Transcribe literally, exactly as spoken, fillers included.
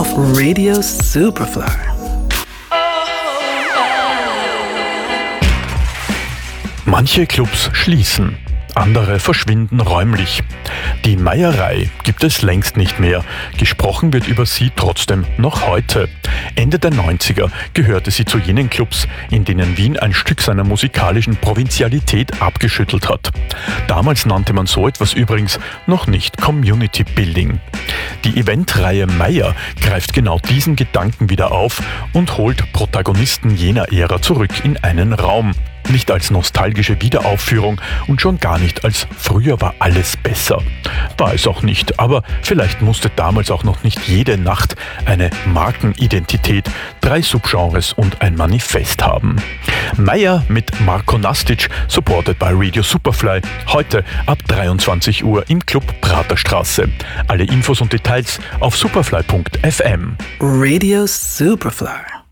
auf Radio Superfly. Manche Clubs schließen, andere verschwinden räumlich. Die Meierei gibt es längst nicht mehr. Gesprochen wird über sie trotzdem noch heute. Ende der neunziger gehörte sie zu jenen Clubs, in denen Wien ein Stück seiner musikalischen Provinzialität abgeschüttelt hat. Damals nannte man so etwas übrigens noch nicht Community Building. Die Eventreihe Meier greift genau diesen Gedanken wieder auf und holt Protagonisten jener Ära zurück in einen Raum. Nicht als nostalgische Wiederaufführung und schon gar nicht als früher war alles besser. War es auch nicht, aber vielleicht musste damals auch noch nicht jede Nacht eine Markenidentität, drei Subgenres und ein Manifest haben. Meier mit Marko Nastic, supported by Radio Superfly, heute ab dreiundzwanzig Uhr im Club Praterstraße. Alle Infos und Details auf superfly punkt f m. Radio Superfly.